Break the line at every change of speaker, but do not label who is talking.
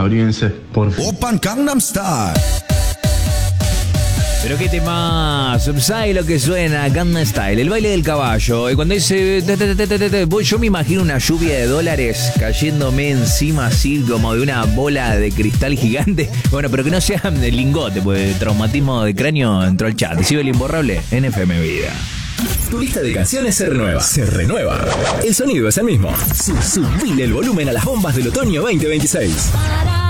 abríense, por favor.
Open Gangnam Style.
Pero qué temas, ¿sabes lo que suena? Gangnam Style, el baile del caballo. Y cuando dice, yo me imagino una lluvia de dólares cayéndome encima así como de una bola de cristal gigante. Bueno, pero que no sea de lingote, pues traumatismo de cráneo entró al chat. Sigue el imborrable en FM Vida.
Tu lista de canciones se renueva. Se renueva. El sonido es el mismo. Subile el volumen a las bombas del otoño 2026.